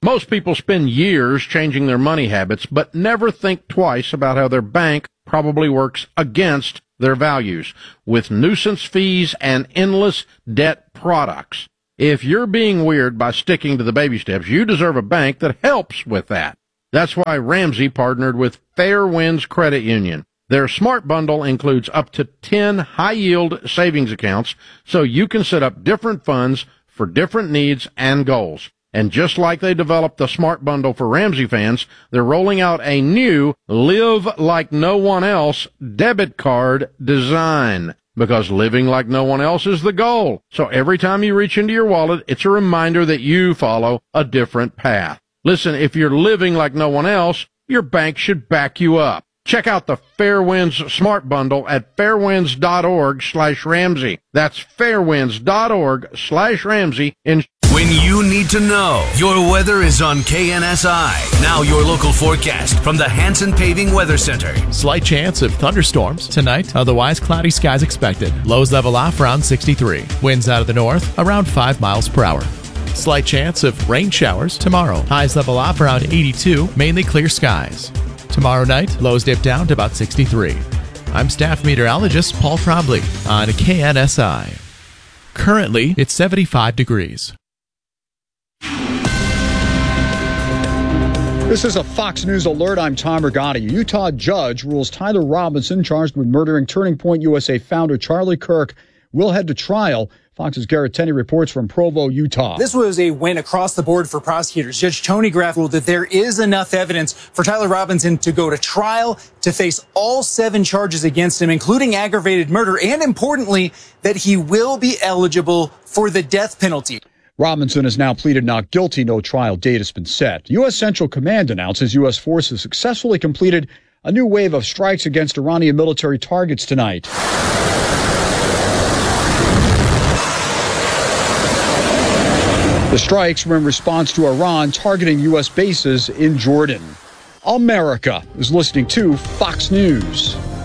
Most people spend years changing their money habits, but never think twice about how their bank probably works against their values, with nuisance fees and endless debt products. If you're being weird by sticking to the baby steps, you deserve a bank that helps with that. That's why Ramsey partnered with Fair Winds Credit Union. Their Smart Bundle includes up to 10 high-yield savings accounts, so you can set up different funds for different needs and goals. And just like they developed the Smart Bundle for Ramsey fans, they're rolling out a new Live Like No One Else debit card design. Because living like no one else is the goal. So every time you reach into your wallet, it's a reminder that you follow a different path. Listen, if you're living like no one else, your bank should back you up. Check out the Fairwinds Smart Bundle at fairwinds.org/Ramsey. That's fairwinds.org/Ramsey. When you need to know, your weather is on KNSI. Now your local forecast from the Hanson Paving Weather Center. Slight chance of thunderstorms tonight, otherwise cloudy skies expected. Lows level off around 63. Winds out of the north around 5 miles per hour. Slight chance of rain showers tomorrow. Highs level off around 82, mainly clear skies. Tomorrow night, lows dip down to about 63. I'm staff meteorologist Paul Trombley on KNSI. Currently, it's 75 degrees. This is a Fox News alert. I'm Tom Rigotti. A Utah judge rules Tyler Robinson, charged with murdering Turning Point USA founder Charlie Kirk, will head to trial. Fox's Garrett Tenney reports from Provo, Utah. This was a win across the board for prosecutors. Judge Tony Graff ruled that there is enough evidence for Tyler Robinson to go to trial, to face all 7 charges against him, including aggravated murder, and importantly, that he will be eligible for the death penalty. Robinson has now pleaded not guilty. No trial date has been set. U.S. Central Command announces U.S. forces successfully completed a new wave of strikes against Iranian military targets tonight. The strikes were in response to Iran targeting U.S. bases in Jordan. America is listening to Fox News.